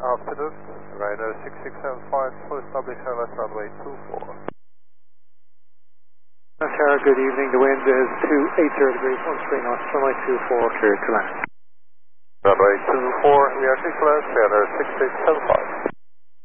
afternoon. Ryanair 6675, full established left runway 24. Sierra, good evening. The wind is 280 degrees, 13 knots, runway 24, clear to land. Runway 24, we are clear to land, Ryanair 6675.